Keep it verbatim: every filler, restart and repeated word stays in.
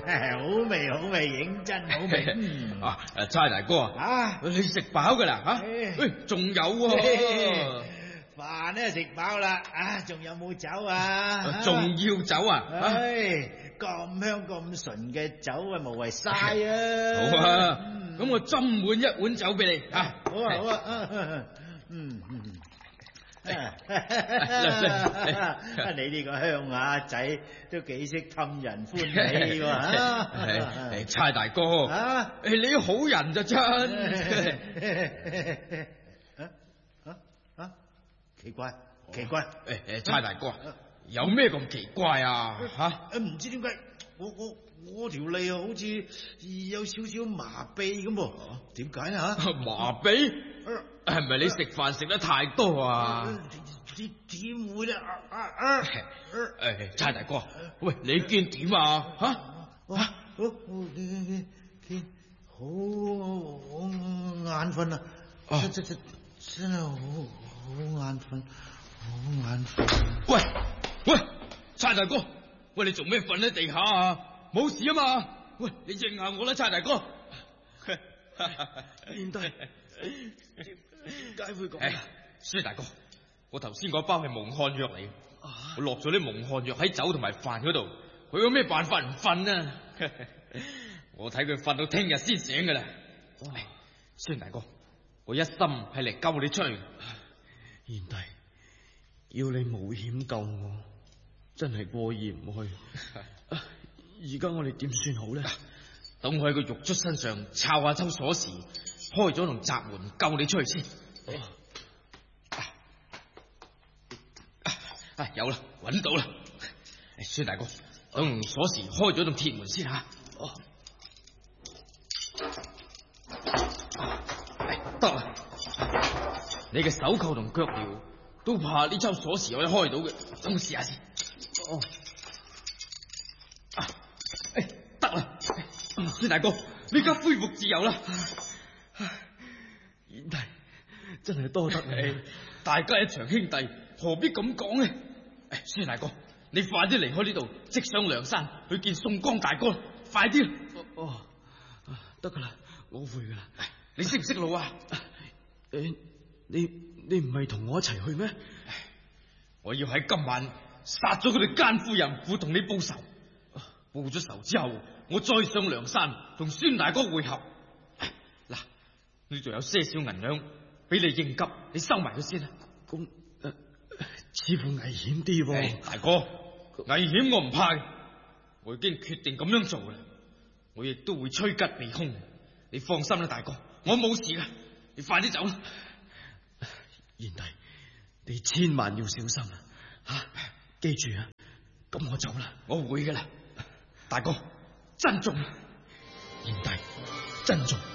好味好味，認真好味。嗯、 啊，差大哥啊，你食飽噶啦吓？喂，仲有喎， 飯咧食飽啦，啊，仲有冇酒啊？ 仲要酒啊？ 唉，咁香咁純嘅酒啊，無謂嘥啊！ 好啊，咁我斟滿一碗酒俾你啊！ 好啊好啊，嗯嗯。你呢個鄉下仔都幾識氹人歡喜喎！ 啊，差大哥，啊，你好人就真。 啊啊啊！奇怪奇怪， 誒誒，差大哥，有咩咁奇怪啊？吓， 唔知點解我我我條脷啊，好似有少少麻痹咁噃？點解啊？ 麻痹？係咪你食飯食得太多啊？ 點點會咧？啊啊！ 誒，差大哥，喂，你見點啊？吓吓， 見見好好眼瞓啊！真真真真係好好眼瞓，好眼瞓。 喂喂，差大哥，喂，你做咩瞓喺地下啊？冇事啊嘛？喂，你應下我啦，差大哥。 賢弟，點解會咁？ 誒，孫大哥，我頭先嗰包係蒙汗藥嚟，啊、我落咗啲蒙汗藥喺酒同埋飯嗰度，佢有咩辦法唔瞓啊？我睇佢瞓到聽日先醒噶啦。孫大哥，我一心係嚟救你出去。 賢弟，要你冒險救我，真係過意唔去。而家我哋點算好咧？ 等我喺個獄卒身上抄下抽鎖匙，開咗棟閘門救你出去先。啊啊啊、有啦，揾到啦！孫大哥，等用鎖匙開咗棟鐵門先吓。哦，得啦，你嘅手扣同腳鐐都怕呢抽鎖匙可以開到嘅，等我試下先。哦，啊，誒，得啦。孫大哥，你而家恢復自由啦！ 賢弟，真係多得你， 大家一場兄弟，何必咁講呢？誒，孫大哥，你快啲離開呢度，即上梁山去見宋江大哥，快啲啦！ 哦，得噶啦，我會噶啦。 你識唔識路啊？ 誒，你你唔係同我一齊去咩？ 我要喺今晚殺咗佢哋奸夫淫婦，同你報仇。報咗仇之後，我再上梁山同孫大哥會合。嗱，呢度有些少銀兩俾你應急，你收埋佢先啦。 咁誒、呃，似乎危險啲喎。 大哥，危險我唔怕，我已經決定咁樣做啦。我亦都會趨吉避凶，你放心啦，大哥，我冇事噶。你快啲走啦， 賢弟，你千萬要小心啊！吓，記住啊！咁我走啦， 我會噶啦。大哥，珍重， 賢弟，珍重。